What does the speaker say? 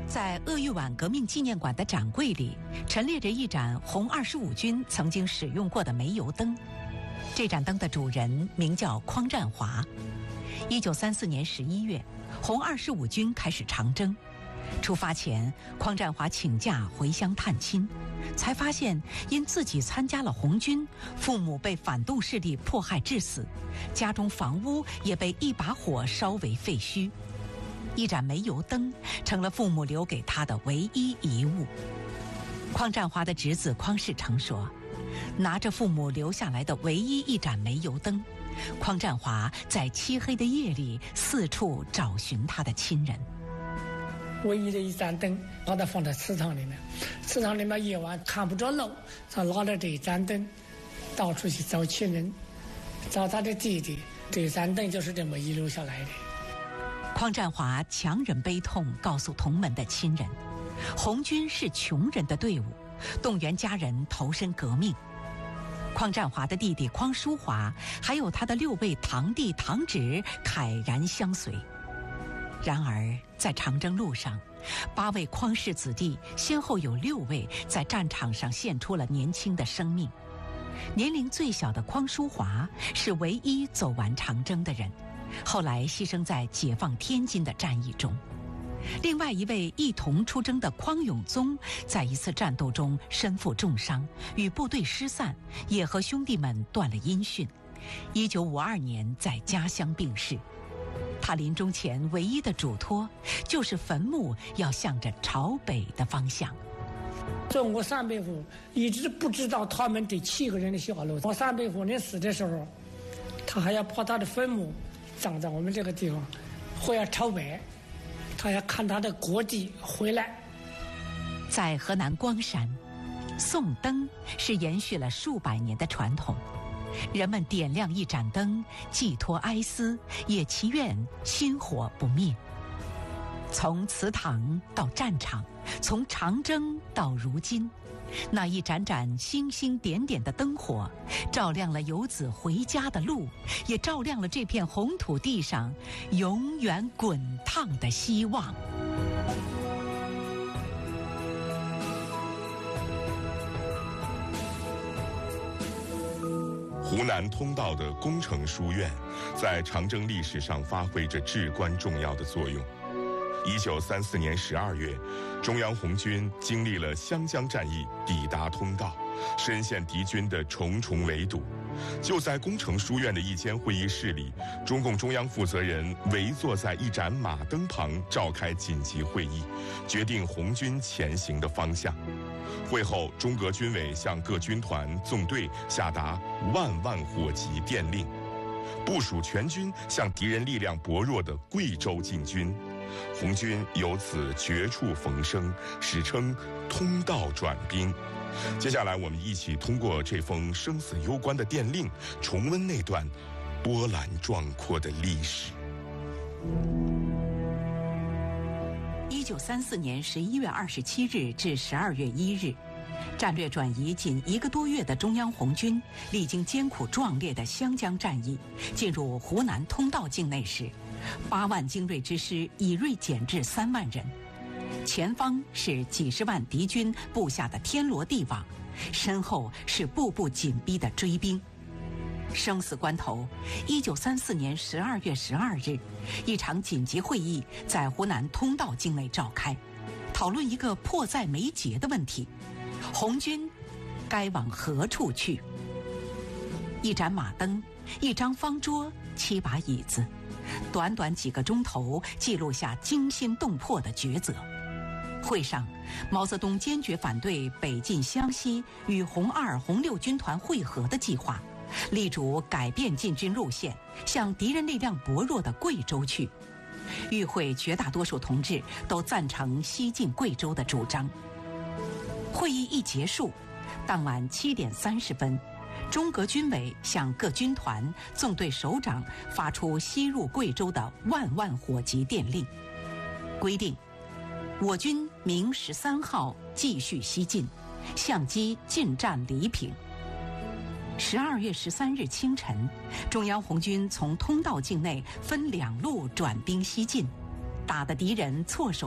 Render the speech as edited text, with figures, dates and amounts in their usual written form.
在鄂豫皖革命纪念馆的展柜里，陈列着一盏红25军曾经使用过的煤油灯。这盏灯的主人名叫匡占华。1934年11月，红25军开始长征。出发前，匡占华请假回乡探亲，才发现因自己参加了红军，父母被反动势力迫害致死，家中房屋也被一把火烧为废墟。一盏煤油灯成了父母留给他的唯一遗物。匡占华的侄子匡世成说，拿着父母留下来的唯一一盏煤油灯，匡占华在漆黑的夜里四处找寻他的亲人。 唯一的一盏灯把它放在祠堂里面，祠堂里面夜晚看不着路，他拿着这一盏灯到处去找亲人，找他的弟弟。这一盏灯就是这么遗留下来的。 匡占华强忍悲痛告诉同门的亲人，红军是穷人的队伍，动员家人投身革命。匡占华的弟弟匡淑华还有他的6位堂弟堂侄慨然相随。然而在长征路上，8位匡氏子弟先后有6位在战场上献出了年轻的生命。年龄最小的匡淑华是唯一走完长征的人，后来牺牲在解放天津的战役中。另外一位一同出征的匡永宗，在一次战斗中身负重伤，与部队失散，也和兄弟们断了音讯。1952年在家乡病逝。他临终前唯一的嘱托，就是坟墓要向着朝北的方向。 中国三百户一直不知道他们这7个人的下落。我三百户人死的时候，他还要把他的坟墓葬在我们这个地方，或要朝北，他要看他的国籍回来。 在河南光山，送灯是延续了数百年的传统。人们点亮一盏灯，寄托哀思，也祈愿薪火不灭。从祠堂到战场，从长征到如今，那一盏盏星星点点的灯火，照亮了游子回家的路，也照亮了这片红土地上永远滚烫的希望。 湖南通道的工程书院，在长征历史上发挥着至关重要的作用。1934年12月，中央红军经历了湘江战役，抵达通道，深陷敌军的重重围堵。就在工程书院的一间会议室里，中共中央负责人围坐在一盏马灯旁，召开紧急会议，决定红军前行的方向。会后，中革军委向各军团、纵队下达万火急电令，部署全军向敌人力量薄弱的贵州进军。红军由此绝处逢生，史称通道转兵。接下来我们一起通过这封生死攸关的电令，重温那段波澜壮阔的历史。 1934年11月27日至12月1日，战略转移仅1个多月的中央红军，历经艰苦壮烈的湘江战役，进入湖南通道境内时，8万精锐之师已锐减至3万人，前方是几十万敌军布下的天罗地网，身后是步步紧逼的追兵。生死关头，1934年12月12日，一场紧急会议在湖南通道境内召开，讨论一个迫在眉睫的问题：红军该往何处去？一盏马灯，一张方桌，7把椅子，短短几个钟头，记录下惊心动魄的抉择。会上，毛泽东坚决反对北进湘西与红2、红6军团会合的计划，力主改变进军路线，向敌人力量薄弱的贵州去。与会绝大多数同志都赞成西进贵州的主张。会议一结束，当晚7点30分，中革军委向各军团、纵队首长发出西入贵州的万火急电令，规定我军明13号继续西进，相机进占黎平。12月13日清晨，中央红军从通道境内分2路转兵西进，打得敌人措手